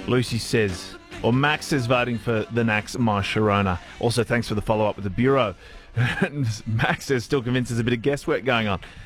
Lucy says, or Max says voting for the Nax My Sharona. Also, thanks for the follow-up with the Bureau. Max says still convinced there's a bit of guesswork going on.